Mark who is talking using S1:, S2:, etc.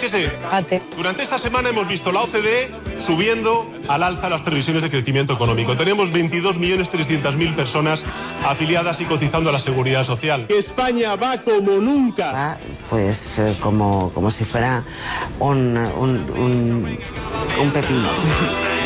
S1: Fíjese, durante esta semana hemos visto la OCDE subiendo al alza las previsiones de crecimiento económico. Tenemos 22.300.000 personas afiliadas y cotizando a la Seguridad Social.
S2: España va como nunca.
S3: Va, pues como si fuera un pepino.